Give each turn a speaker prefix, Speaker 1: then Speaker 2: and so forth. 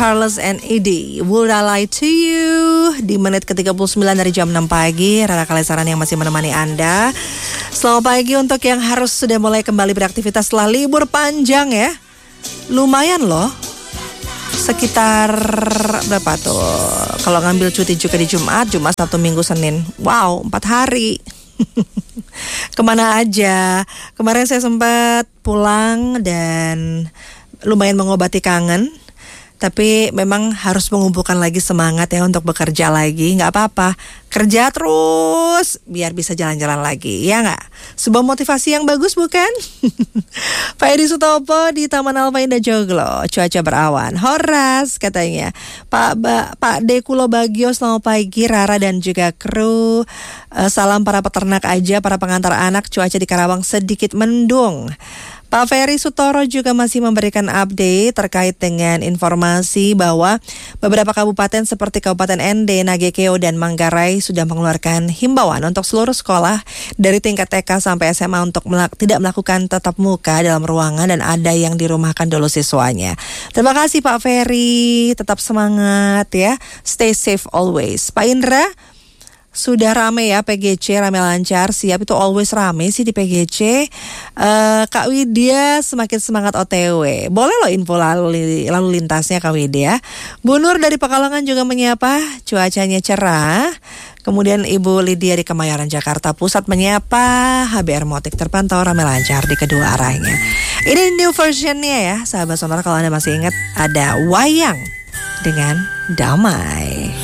Speaker 1: Carlos and Eddie, Would I Lie to You? Di menit ke-39 dari jam 6 pagi, Rara Kalesaran yang masih menemani Anda. Selamat pagi untuk yang harus sudah mulai kembali beraktivitas setelah libur panjang ya. Lumayan loh. Sekitar berapa tuh? Kalau ngambil cuti juga di Jumat, Sabtu, Minggu, Senin. Wow, 4 hari. Kemana aja? Kemarin saya sempat pulang dan lumayan mengobati kangen. Tapi memang harus mengumpulkan lagi semangat ya untuk bekerja lagi. Gak apa-apa, kerja terus biar bisa jalan-jalan lagi, ya gak? Sebuah motivasi yang bagus bukan? Pak Edi Sutopo di Taman Alfa Indah Joglo, cuaca berawan. Horas katanya. Pak D Kulo Bagio, selamat pagi Rara dan juga kru. Salam para peternak aja, para pengantar anak. Cuaca di Karawang sedikit mendung. Pak Ferry Sutoro juga masih memberikan update terkait dengan informasi bahwa beberapa kabupaten seperti Kabupaten Ende, Nagekeo, dan Manggarai sudah mengeluarkan himbauan untuk seluruh sekolah dari tingkat TK sampai SMA untuk tidak melakukan tatap muka dalam ruangan dan ada yang dirumahkan dulu siswanya. Terima kasih Pak Ferry, tetap semangat ya, stay safe always. Pak Indra, sudah rame ya PGC, rame lancar, siap itu always rame sih di PGC. Kak Widya semakin semangat OTW. Boleh loh info lalu lintasnya Kak Widya. Bu Nur dari Pekalongan juga menyapa, cuacanya cerah. Kemudian Ibu Lydia di Kemayoran Jakarta Pusat menyapa, HBR Motik terpantau rame lancar di kedua arahnya. Ini new versionnya ya sahabat sonora, kalau Anda masih ingat ada Wayang dengan Damai.